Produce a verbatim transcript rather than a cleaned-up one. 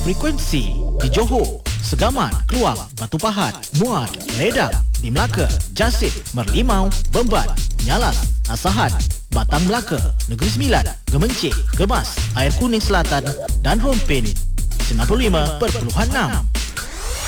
Frekuensi di Johor, Segamat, Keluang, Batu Pahat, Muar, Ledak, di Melaka, Jasip, Merlimau, Bemban, Nyalas, Asahan, Batang Melaka, Negeri Sembilan, Gemencik, Gemas, Air Kuning Selatan dan Rompin sembilan puluh lima perpuluhan enam.